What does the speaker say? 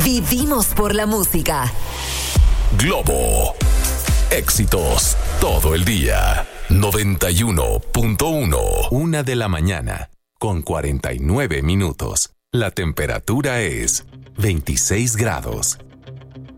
Vivimos por la música. Globo. Éxitos todo el día. 91.1. 1:00 con 49 minutos. La temperatura es 26 grados.